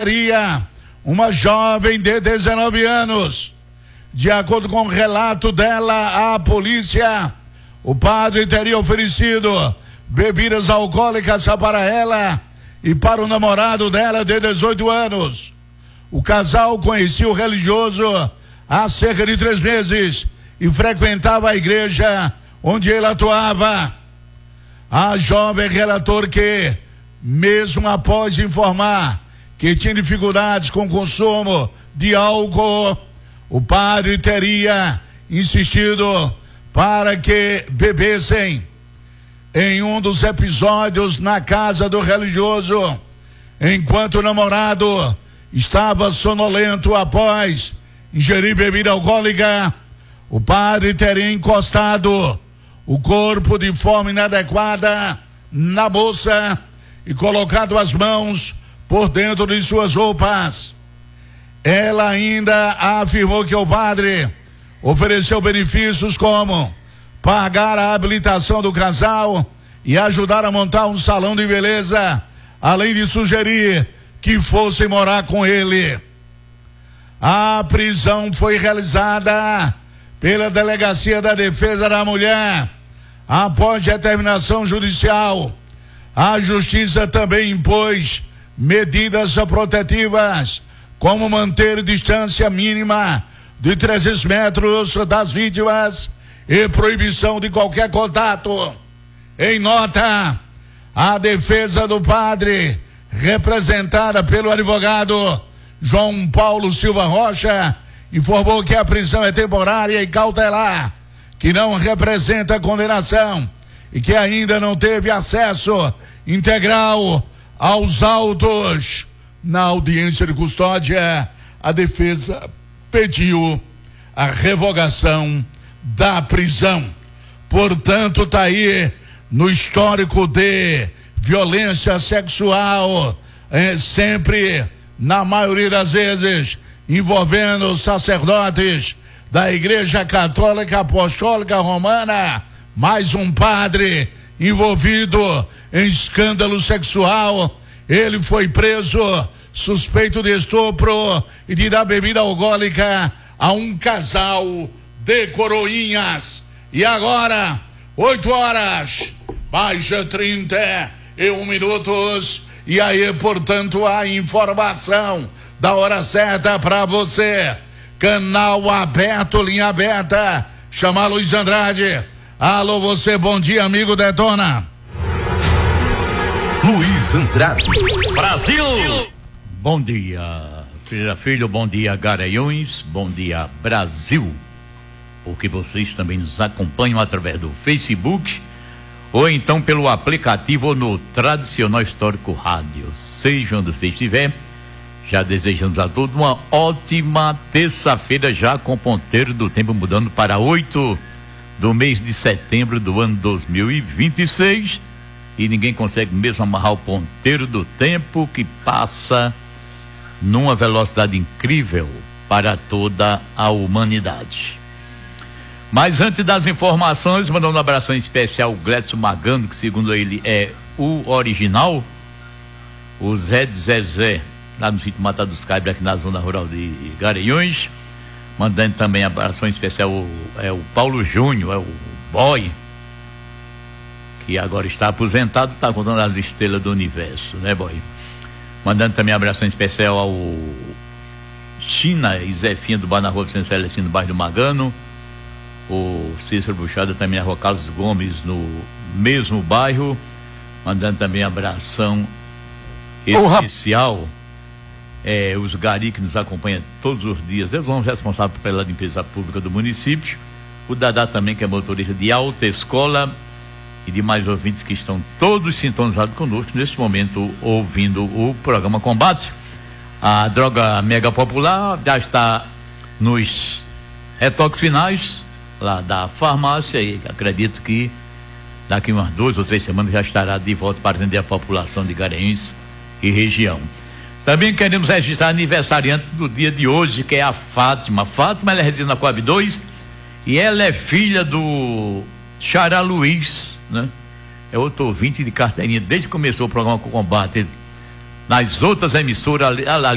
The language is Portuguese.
teria uma jovem de 19 anos. De acordo com o relato dela à polícia, o padre teria oferecido bebidas alcoólicas para ela e para o namorado dela de 18 anos. O casal conhecia o religioso há cerca de 3 meses e frequentava a igreja onde ele atuava. A jovem relatou que, mesmo após informar que tinha dificuldades com o consumo de álcool, o padre teria insistido para que bebessem. Em um dos episódios na casa do religioso, enquanto o namorado estava sonolento após ingerir bebida alcoólica, o padre teria encostado o corpo de forma inadequada na bolsa e colocado as mãos por dentro de suas roupas. Ela ainda afirmou que o padre ofereceu benefícios como pagar a habilitação do casal e ajudar a montar um salão de beleza, além de sugerir que fossem morar com ele. A prisão foi realizada pela Delegacia da Defesa da Mulher após determinação judicial. A Justiça também impôs medidas protetivas, como manter distância mínima de 300 metros das vítimas e proibição de qualquer contato. Em nota, a defesa do padre, representada pelo advogado João Paulo Silva Rocha, informou que a prisão é temporária e cautelar, que não representa condenação e que ainda não teve acesso integral aos autos. Na audiência de custódia, a defesa pediu a revogação da prisão. Portanto, está aí no histórico de violência sexual, sempre, na maioria das vezes, envolvendo sacerdotes da Igreja Católica Apostólica Romana, mais um padre envolvido em escândalo sexual. Ele foi preso suspeito de estupro e de dar bebida alcoólica a um casal de Coroinhas. E agora, 8h mais 31 minutos. E aí, portanto, a informação da hora certa para você. Canal aberto, linha aberta. Chama Luiz Andrade. Alô, você, bom dia, amigo Detona. Luiz Andrade. Brasil! Bom dia, filho, bom dia, Garanhuns, bom dia, Brasil. Porque vocês também nos acompanham através do Facebook ou então pelo aplicativo ou no tradicional histórico rádio. Seja onde você estiver, já desejamos a todos uma ótima terça-feira, já com o ponteiro do tempo mudando para 8 do mês de setembro do ano 2026. E ninguém consegue mesmo amarrar o ponteiro do tempo, que passa numa velocidade incrível para toda a humanidade. Mas antes das informações, mandando um abração especial ao Gledson Magano, que segundo ele é o original, o Zé de Zezé, lá no sítio Mata dos Cabras, aqui na zona rural de Garanhuns. Mandando também abração especial o Paulo Júnior, o boy, que agora está aposentado, está contando as estrelas do universo, né, boy? Mandando também abração especial ao China e Zefinha do bar na rua Vicente Celestino, no bairro do Magano. O Cícero Buchada também, a rua Carlos Gomes, no mesmo bairro. Mandando também abração especial os gari que nos acompanham todos os dias. Eles são responsáveis pela limpeza pública do município. O Dadá também, que é motorista de alta escola, e demais ouvintes que estão todos sintonizados conosco neste momento, ouvindo o programa Combate. A droga mega popular já está nos retoques finais lá da farmácia, e acredito que daqui umas 2 ou 3 semanas já estará de volta para atender a população de Garanhuns e região. Também queremos registrar aniversariante do dia de hoje, que é a Fátima. Fátima, ela reside na Coab 2 e ela é filha do Xará Luiz, né? É outro ouvinte de carteirinha desde que começou o programa com Combate nas outras emissoras